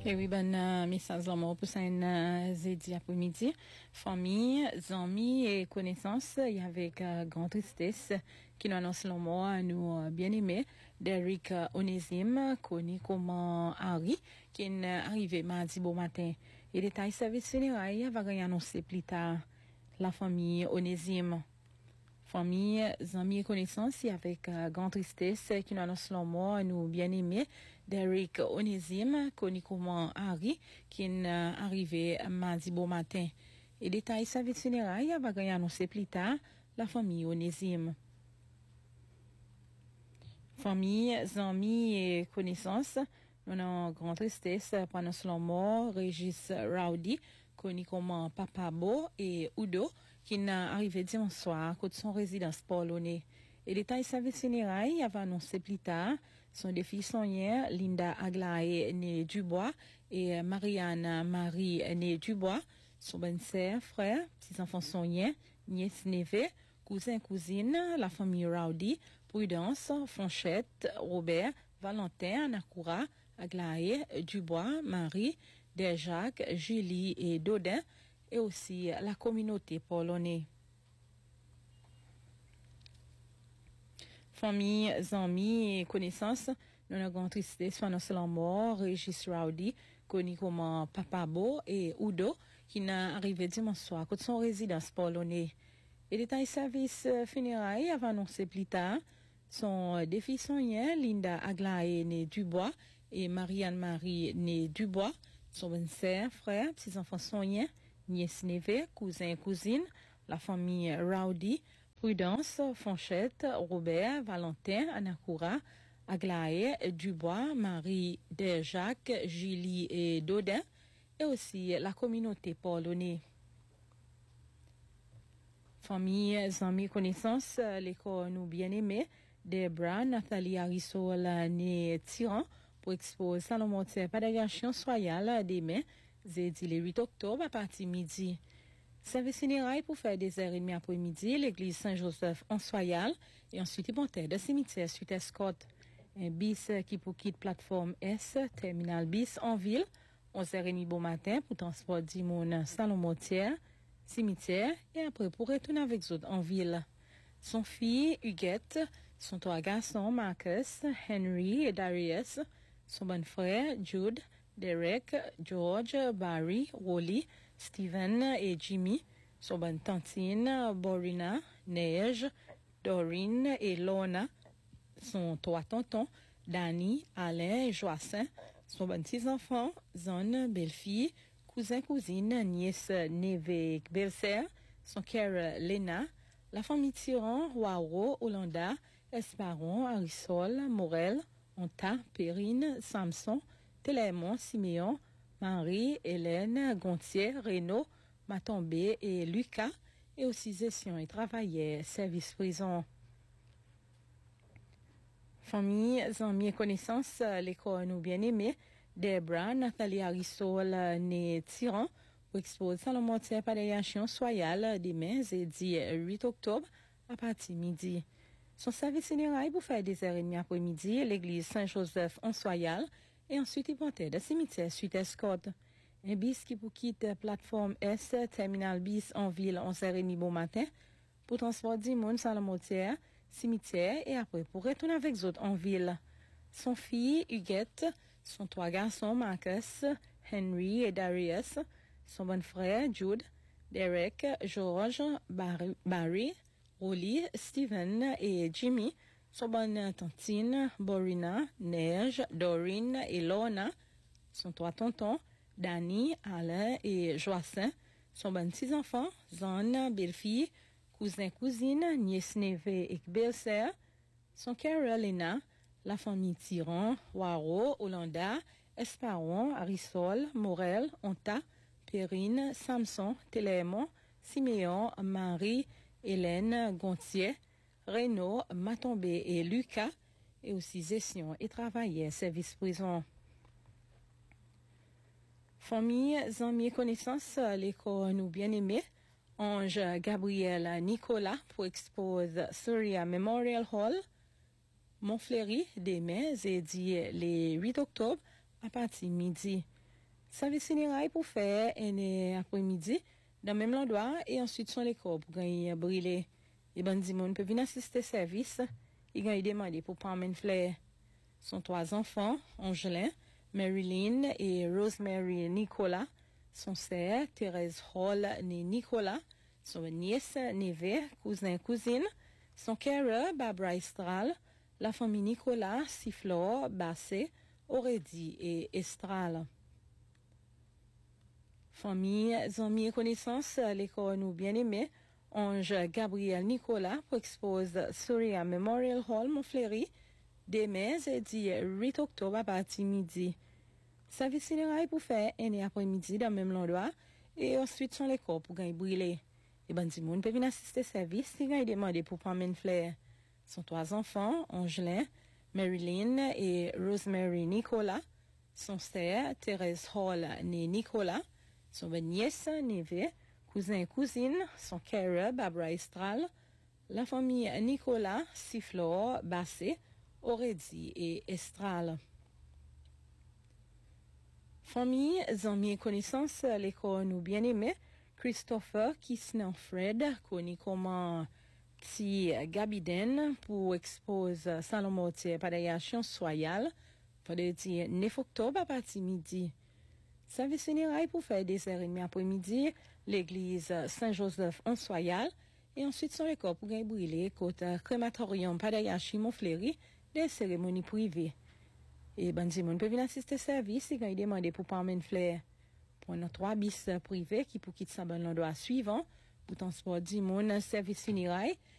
Et oui, message là, pour ça, jeudi après-midi. Famille, amis et connaissances, il y avait grande tristesse qui nous annonce le mot à nous bien-aimés d'Eric Onésime, connu comme Harry, qui est arrivé mardi bon matin. Et détail service funéraire va annoncer plus tard la famille Onésime. Famille, amis et connaissances, avec grande tristesse qui nous annonce la mort nous bien-aimés d'Eric Onésime, connu comme Harry, qui est arrivé mardi bon matin. Et détail service funéraire va annoncer plus tard la famille Onésime. Famille, amis et connaissances, nous avons grande tristesse pour annoncer la mort Régis Rowdy, connu comme Papa Beau et Udo, qui est arrivé dimanche soir côté son résidence polonais. Et détail service funéraire avait annoncé plus tard son deux filles sont hier, Linda Aglaé née Dubois et Marianne Marie née Dubois, son bonne sœur, frère, petits enfants sont hier, nièce neveu, cousin cousine, la famille Rowdy, Prudence, Fonchette, Robert, Valentin, Anakura, Aglaé, Dubois, Marie, Derjacques, Julie et Dodin, et aussi la communauté polonaise. Famille, amis et connaissances, nous avons tristesse sur notre mort, Régis Rowdy, connu comme Papa Beau et Udo, qui n'a arrivé dimanche soir côté son résidence polonaise. Et détail service funéraire avait annoncé plus tard son deux filles sont hier, Linda Aglaé née Dubois et Marianne Marie née Dubois, son bonne sœur, frère, petits enfants sont hier, nièce neveu, cousin et cousine, la famille Rowdy, Prudence, Fonchette, Robert, Valentin, Anakura, Aglaé, Dubois, Marie, Derjacques, Julie et Dodin, et aussi la communauté polonaise. Famille, amis, connaissances, l'école nous bien-aimés, Debra, Nathalie Harissol, née Tyran, pour exposer Salomon Pédagogien Soyal demain, jeudi le 8 octobre à partir midi. Service funéraire pour faire des heures et demie après-midi, l'église Saint-Joseph en Soyal et ensuite monter de cimetière suite Escott. Un bis qui pour quitte plateforme S, terminal bis en ville, 11h30 bon matin pour transport d'Imon Salomon cimetière et après pour retourner avec autres en ville. Son fille, Huguette, son trois garçons, Marcus, Henry et Darius, son bon frère, Jude, Derek, George, Barry, Wally, Steven et Jimmy, son bonne tantine, Borina, Neige, Dorine et Lorna, son trois tontons, Danny, Alain et Joassin, son bon six enfants, Zone, belle-fille, cousin, cousine, nièce, neveu, belle-sœur, son Kara, Lena, la famille Tyran, Waro, Hollanda, Esparon, Arisol, Morel, Onta, Perrine, Samson, Télémon, Siméon, Marie, Hélène, Gontier, Renaud, Matombé et Lucas, et aussi gestion et travailleurs, service prison. Famille, amis et connaissances, l'école nous bien-aimés, Debra, Nathalie Harissol, née Tyran, pour exposer Salomon Pédagogien Soyal demain, jeudi 8 octobre, à partir midi. Son service funéraire pour faire des heures et demie après-midi, l'église Saint-Joseph en Soyal, et ensuite il montait de cimetière suite Escott. Un bis qui pour quitte plateforme S, terminal bis en ville, 11h30 bon matin, pour transport d'Imon Salomon cimetière, et après pour retourner avec autres en ville. Son fille, Huguette, son trois garçons, Marcus, Henry et Darius, son bon frère, Jude, Derek, George, Barry, Rolly, Steven et Jimmy, son bonne tantine, Borina, Neige, Dorine et Lorna, son trois tontons, Danny, Alain et Joassin, son bon six enfants, Zone, belle-fille, cousin, cousine, nièce, neveu et belle-sœur, son Carolina, la famille Tyran, Waro, Hollanda, Esparon, Arisol, Morel, Onta, Perrine, Samson, Télémon, Siméon, Marie, Hélène, Gontier, Renaud, Matombé et Lucas, et aussi gestion et travailleurs, service prison. Famille, amis et connaissances, l'école nous bien-aimés, Ange Gabriel Nicolas pour exposer Surya Memorial Hall, Montfleury, demain, jeudi, le 8 octobre, à partir midi. Service funérailles pour faire un après-midi dans le même endroit et ensuite son l'école pour gagner brûler. Et ben dit moun peut venir assister service. Il gagne demandé pour Parmen Flair. Son 3 enfants, Angelin, Marilyn et Rosemary Nicolas. Son sœur, Thérèse Hall née Nicolas. Son nièce, neveu, cousin, cousine. Son carré, Barbara Estral. La famille Nicolas, Sifflor, Bassé, Aurédi et Estral. Famille, amis et connaissances, l'école nous bien aimé. Ange Gabriel Nicolas pour expose Surya Memorial Hall, Montfleury, demain, jeudi 8 octobre à partir midi. Service funérailles pour faire un après-midi dans le même endroit et ensuite son l'école pour gagner brûler. Et ben, du monde peut venir assister service si gagne demandé pour Parmen Flair. Son 3 enfants, Angelin, Marilyn et Rosemary Nicolas. Son sœur, Thérèse Hall née Nicolas. Son nièce, neveu, cousin et cousine, son carré, Barbara Estral, la famille Nicolas, Sifflor, Bassé, Aurédi et Estral. Famille, amis et connaissances, l'école nous bien aimé, Christopher Kisnan Fred, connu comme Ti Gabiden, pour expose Salomon Padayation Soyal, pour le dire 9 octobre à partir midi. Service funérailles pour faire des cérémonies après-midi, l'église Saint-Joseph en Soyal, et ensuite son école pour gagner brûler côté crématorium Padayashi Montfleury, des cérémonies privées. Et Bandimon peut venir assister service et gagner demandé pour Parmen Flair. Pour nos 3 bis privés qui pour quitter sa bonne l'endroit suivant, pour transport Dimon service funérailles,